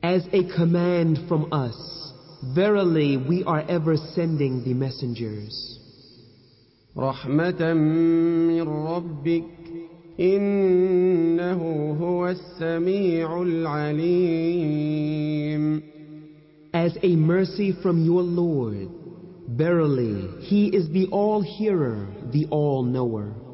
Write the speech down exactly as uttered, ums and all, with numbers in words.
As a command from us, verily we are ever sending the messengers. رحمة من ربك إنه هو السميع العليم. As a mercy from your Lord, verily He is the all-hearer, the all-knower.